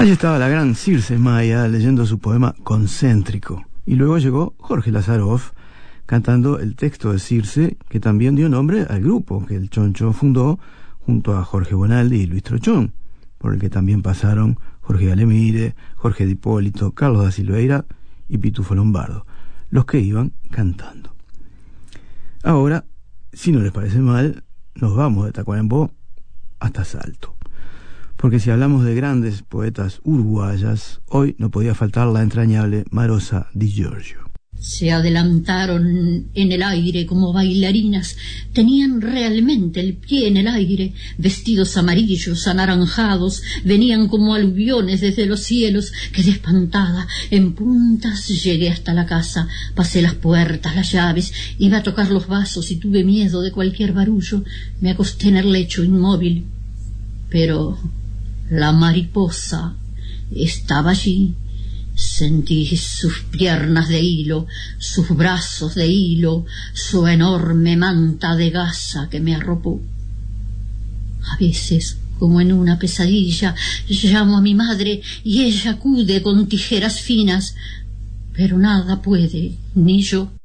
Allí estaba la gran Circe Maya leyendo su poema Concéntrico. Y luego llegó Jorge Lazaroff cantando el texto de Circe, que también dio nombre al grupo que el Choncho fundó junto a Jorge Bonaldi y Luis Trochón, por el que también pasaron Jorge Galemire, Jorge Di Hipólito, Carlos da Silveira y Pitufo Lombardo, los que iban cantando. Ahora, si no les parece mal, nos vamos de Tacuarembó hasta Salto. Porque si hablamos de grandes poetas uruguayas, hoy no podía faltar la entrañable Marosa Di Giorgio. Se adelantaron en el aire como bailarinas, tenían realmente el pie en el aire, vestidos amarillos, anaranjados, venían como aluviones desde los cielos, quedé espantada, en puntas llegué hasta la casa, pasé las puertas, las llaves, iba a tocar los vasos y tuve miedo de cualquier barullo, me acosté en el lecho inmóvil, pero la mariposa estaba allí. Sentí sus piernas de hilo, sus brazos de hilo, su enorme manta de gasa que me arropó. A veces, como en una pesadilla, llamo a mi madre y ella acude con tijeras finas, pero nada puede, ni yo